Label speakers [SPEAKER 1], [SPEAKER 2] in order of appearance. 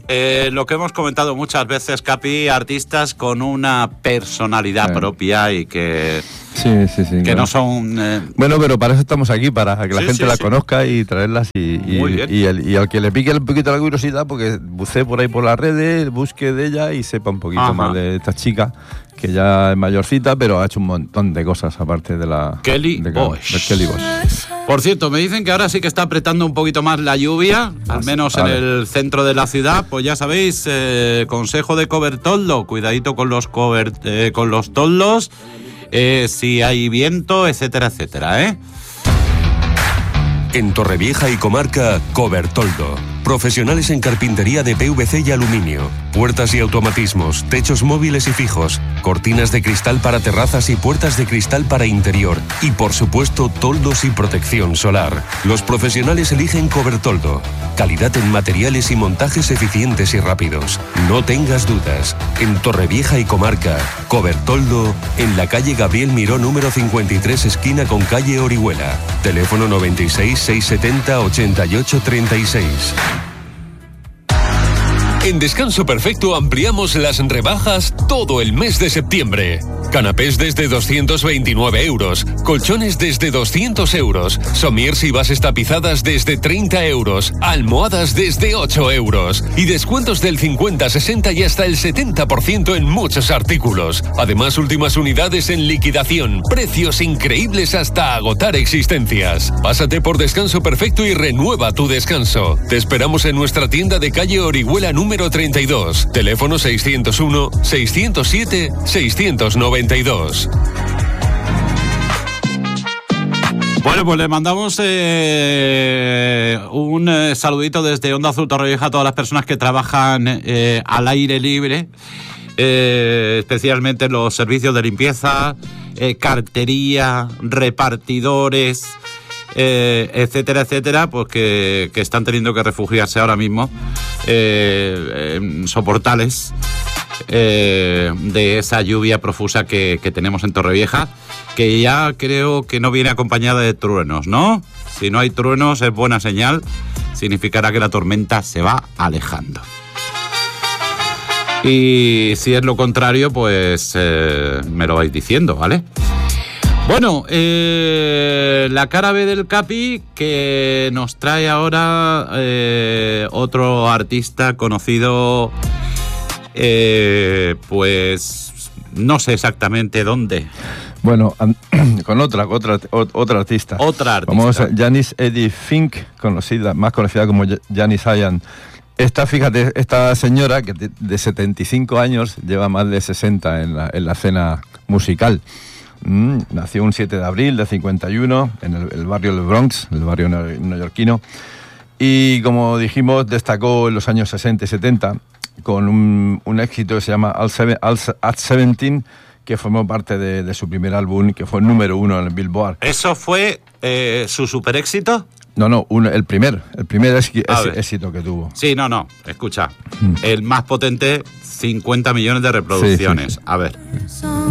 [SPEAKER 1] Lo que hemos comentado muchas veces, Capi, artistas con una personalidad propia y que...
[SPEAKER 2] Sí,
[SPEAKER 1] que
[SPEAKER 2] claro.
[SPEAKER 1] no son...
[SPEAKER 2] Bueno, pero para eso estamos aquí, para que la gente la conozca y traerlas y al que le pique un poquito la curiosidad, porque bucee por ahí por las redes, busque de ella y sepa un poquito más de esta chica, que ya es mayorcita, pero ha hecho un montón de cosas aparte de la...
[SPEAKER 1] Kelly Bosch. Por cierto, me dicen que ahora sí que está apretando un poquito más la lluvia, al menos en el centro de la ciudad. Pues ya sabéis, consejo de cobertoldo, cuidadito con los toldos, si hay viento, etcétera, etcétera,
[SPEAKER 3] En Torrevieja y comarca, Cobertoldo. Profesionales en carpintería de PVC y aluminio, puertas y automatismos, techos móviles y fijos, cortinas de cristal para terrazas y puertas de cristal para interior y, por supuesto, toldos y protección solar. Los profesionales eligen Cobertoldo. Calidad en materiales y montajes eficientes y rápidos. No tengas dudas. En Torrevieja y comarca, Cobertoldo, en la calle Gabriel Miró número 53, esquina con calle Orihuela. Teléfono 96 670 88 36. En Descanso Perfecto ampliamos las rebajas todo el mes de septiembre. Canapés desde 229 euros, colchones desde 200 euros, somiers y bases tapizadas desde 30 euros, almohadas desde 8 euros y descuentos del 50, 60 y hasta el 70% en muchos artículos. Además, últimas unidades en liquidación, precios increíbles hasta agotar existencias. Pásate por Descanso Perfecto y renueva tu descanso. Te esperamos en nuestra tienda de calle Orihuela número 32, teléfono 601 607 692.
[SPEAKER 1] Bueno, pues le mandamos un saludito desde Onda Azul Torrevieja a todas las personas que trabajan al aire libre, especialmente los servicios de limpieza, cartería, repartidores, etcétera, etcétera, pues que están teniendo que refugiarse ahora mismo en soportales de esa lluvia profusa que tenemos en Torrevieja, que ya creo que no viene acompañada de truenos, ¿no? Si no hay truenos es buena señal, significará que la tormenta se va alejando. Y si es lo contrario, pues me lo vais diciendo, ¿vale? Bueno, la cara B del Capi, que nos trae ahora otro artista conocido, pues no sé exactamente dónde.
[SPEAKER 2] Bueno, con otra artista.
[SPEAKER 1] Otra artista.
[SPEAKER 2] Vamos a Janice Eddy Fink, más conocida como Janice Ian. Fíjate, esta señora que de 75 años lleva más de 60 en la escena musical. Nació un 7 de abril de 51 en el barrio del Bronx, el barrio neoyorquino, y como dijimos, destacó en los años 60 y 70 con un éxito que se llama At 17, que formó parte de su primer álbum, que fue el número 1 en el Billboard.
[SPEAKER 1] ¿Eso fue su super éxito?
[SPEAKER 2] No, el primer éxito que tuvo.
[SPEAKER 1] Sí, no, escucha. El más potente, 50 millones de reproducciones. Sí. A ver.